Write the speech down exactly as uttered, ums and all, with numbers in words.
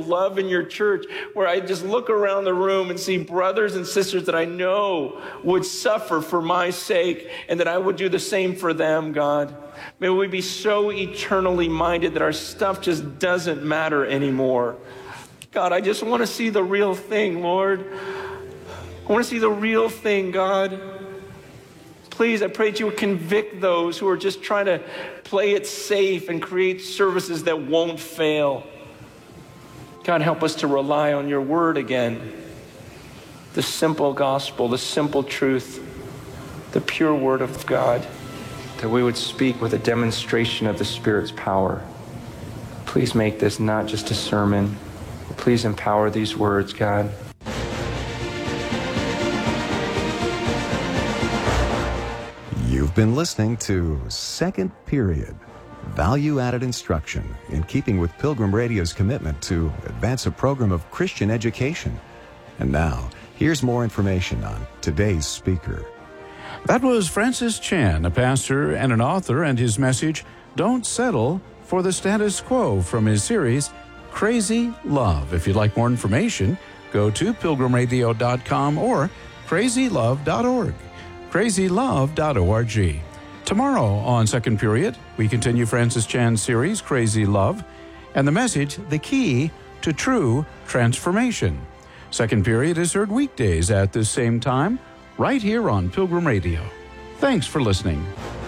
love in your church, where I just look around the room and see brothers and sisters that I know would suffer for my sake, and that I would do the same for them, God. May we be so eternally minded that our stuff just doesn't matter anymore. God, I just want to see the real thing, Lord. I want to see the real thing, God. Please, I pray that you would convict those who are just trying to play it safe and create services that won't fail. God, help us to rely on your word again. The simple gospel, the simple truth, the pure word of God, that we would speak with a demonstration of the Spirit's power. Please make this not just a sermon. Please empower these words, God. You've been listening to Second Period, value-added instruction in keeping with Pilgrim Radio's commitment to advance a program of Christian education. And now, here's more information on today's speaker. That was Francis Chan, a pastor and an author, and his message, Don't Settle for the Status Quo, from his series, Crazy Love. If you'd like more information, go to pilgrim radio dot com or crazy love dot org. crazy love dot org. Tomorrow on Second Period, we continue Francis Chan's series, Crazy Love, and the message, The Key to True Transformation. Second Period is heard weekdays at this same time, right here on Pilgrim Radio. Thanks for listening.